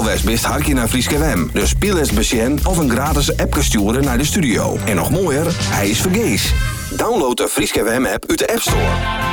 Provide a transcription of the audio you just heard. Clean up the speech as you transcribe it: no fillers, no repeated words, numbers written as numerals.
West best hartje naar Frieske FM. Dus speel eens besjen of een gratis app sturen naar de studio. En nog mooier, hij is vergees. Download de Frieske FM app uit de App Store.